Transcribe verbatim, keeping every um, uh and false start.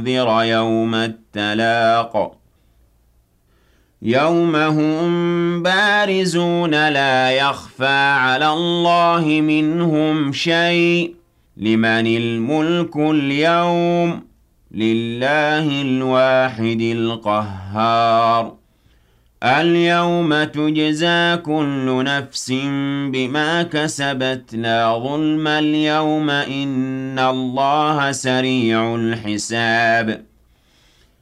وتنذر يوم التلاق يوم هم بارزون لا يخفى على الله منهم شيء لمن الملك اليوم لله الواحد القهار اليوم تجزى كل نفس بما كسبت لا ظلم اليوم إن الله سريع الحساب